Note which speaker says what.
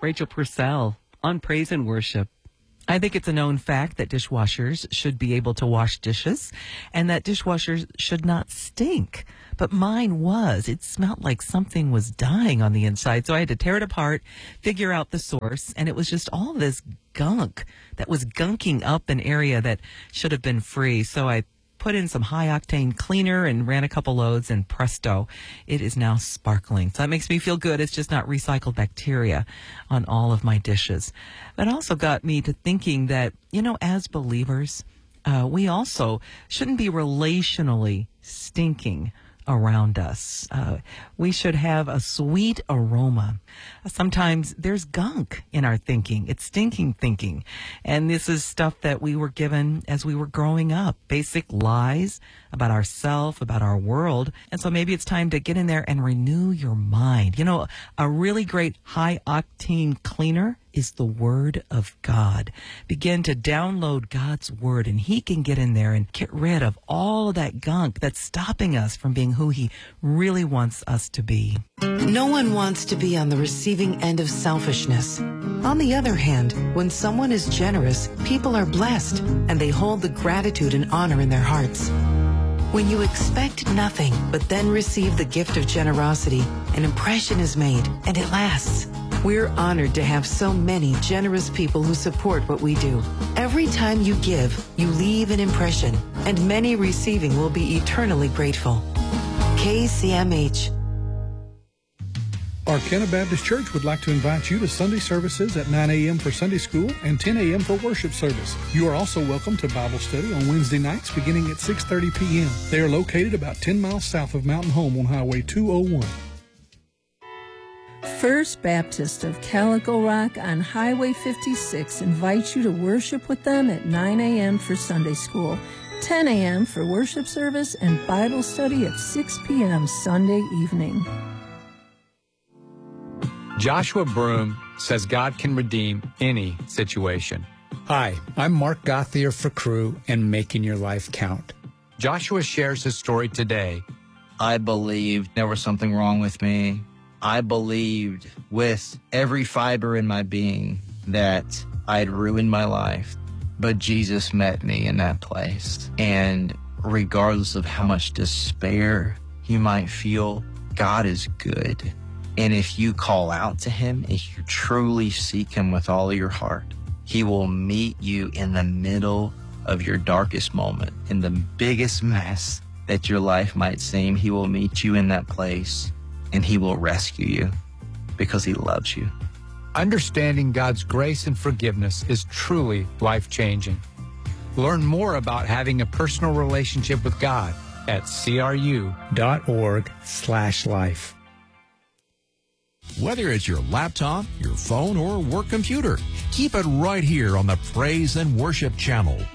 Speaker 1: Rachel Purcell on Praise and Worship. I think it's a known fact that dishwashers should be able to wash dishes and that dishwashers should not stink. But mine was. It smelled like something was dying on the inside. So I had to tear it apart, figure out the source, and it was just all this gunk that was gunking up an area that should have been free. So I put in some high-octane cleaner and ran a couple loads, and presto, it is now sparkling. So that makes me feel good. It's just not recycled bacteria on all of my dishes. That also got me to thinking that, as believers, we also shouldn't be relationally stinking around us. We should have a sweet aroma. Sometimes there's gunk in our thinking. It's stinking thinking. And this is stuff that we were given as we were growing up. Basic lies about ourselves, about our world. And so maybe it's time to get in there and renew your mind. A really great high-octane cleaner is the Word of God. Begin to download God's Word, and He can get in there and get rid of all of that gunk that's stopping us from being who He really wants us to be.
Speaker 2: No one wants to be on the receiving end of selfishness. On the other hand, when someone is generous, people are blessed, and they hold the gratitude and honor in their hearts. When you expect nothing, but then receive the gift of generosity, an impression is made, and it lasts. We're honored to have so many generous people who support what we do. Every time you give, you leave an impression, and many receiving will be eternally grateful. KCMH.
Speaker 3: Arcana Baptist Church would like to invite you to Sunday services at 9 a.m. for Sunday school and 10 a.m. for worship service. You are also welcome to Bible study on Wednesday nights beginning at 6:30 p.m. They are located about 10 miles south of Mountain Home on Highway 201.
Speaker 4: First Baptist of Calico Rock on Highway 56 invites you to worship with them at 9 a.m. for Sunday school, 10 a.m. for worship service, and Bible study at 6 p.m. Sunday evening.
Speaker 5: Joshua Broom says God can redeem any situation.
Speaker 6: Hi, I'm Mark Gothier for Crew and Making Your Life Count.
Speaker 5: Joshua shares his story today.
Speaker 7: I believed there was something wrong with me. I believed with every fiber in my being that I'd ruined my life. But Jesus met me in that place. And regardless of how much despair you might feel, God is good. And if you call out to Him, if you truly seek Him with all of your heart, He will meet you in the middle of your darkest moment, in the biggest mess that your life might seem. He will meet you in that place, and He will rescue you because He loves you.
Speaker 5: Understanding God's grace and forgiveness is truly life-changing. Learn more about having a personal relationship with God at cru.org/life.
Speaker 8: Whether it's your laptop, your phone, or work computer, keep it right here on the Praise and Worship channel.